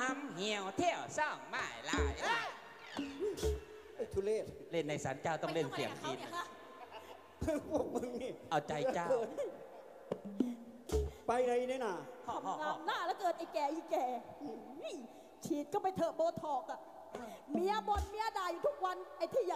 ำเหี่ยวเที่ยวซ่องไม้ลายไอ้ทุเรศเล่นในศาลเจ้าต้องเล่นเสียงจีนพวกมึงนี่เอาใจเจ้าไปไหนเนี่ยน่ะทำงามหน้าแล้วเกิดไอ้แก่ฉีดก็ไปเถอะโบท็อกอะเมียบ่นเมียด่าอยู่ทุกวันไอ้ที่